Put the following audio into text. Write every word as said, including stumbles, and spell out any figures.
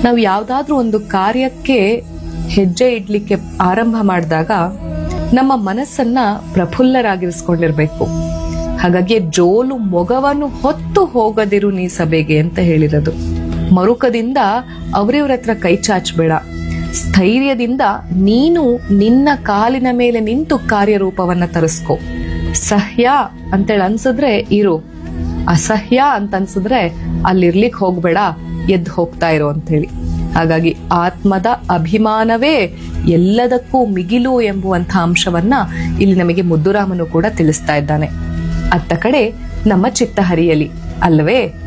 ನಾವು ಯಾವ್ದಾದ್ರೂ ಒಂದು ಕಾರ್ಯಕ್ಕೆ ಹೆಜ್ಜೆ ಇಡ್ಲಿಕ್ಕೆ ಆರಂಭ ಮಾಡಿದಾಗ ನಮ್ಮ ಮನಸ್ಸನ್ನ ಪ್ರಫುಲ್ಲರಾಗಿರಿಸ್ಕೊಂಡಿರ್ಬೇಕು. ಹಾಗಾಗಿ ಜೋಲು ಮೊಗವನ್ನು ಹೊತ್ತು ಹೋಗದಿರು ನೀ ಸಭೆಗೆ ಅಂತ ಹೇಳಿರೋದು. ಮರುಕದಿಂದ ಅವ್ರಿವ್ರ ಹತ್ರ ಕೈ ಚಾಚಬೇಡ. ಸ್ಥೈರ್ಯದಿಂದ ನೀನು ನಿನ್ನ ಕಾಲಿನ ಮೇಲೆ ನಿಂತು ಕಾರ್ಯರೂಪವನ್ನ ತರಿಸ್ಕೊ. ಸಹ್ಯ ಅಂತೇಳಿ ಅನ್ಸಿದ್ರೆ ಇರು, ಅಸಹ್ಯ ಅಂತ ಅನ್ಸಿದ್ರೆ ಅಲ್ಲಿರ್ಲಿಕ್ ಹೋಗ್ಬೇಡ, ಎದ್ದು ಹೋಗ್ತಾ ಇರೋ ಅಂತ ಹೇಳಿ. ಹಾಗಾಗಿ ಆತ್ಮದ ಅಭಿಮಾನವೇ ಎಲ್ಲದಕ್ಕೂ ಮಿಗಿಲು ಎಂಬುವಂತಹ ಅಂಶವನ್ನ ಇಲ್ಲಿ ನಮಗೆ ಮುದ್ದುರಾಮನು ಕೂಡ ತಿಳಿಸ್ತಾ ಇದ್ದಾನೆ. ಅತ್ತ ಕಡೆ ನಮ್ಮ ಚಿತ್ತ ಹರಿಯಲಿ ಅಲ್ಲವೇ?